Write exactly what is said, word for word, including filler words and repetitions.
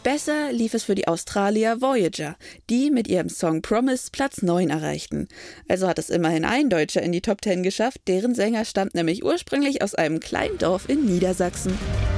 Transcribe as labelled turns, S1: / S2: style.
S1: Besser lief es für die Australier Voyager, die mit ihrem Song Promise Platz neun erreichten. Also hat es immerhin ein Deutscher in die Top zehn geschafft, deren Sänger stammt nämlich ursprünglich aus einem kleinen Dorf in Niedersachsen.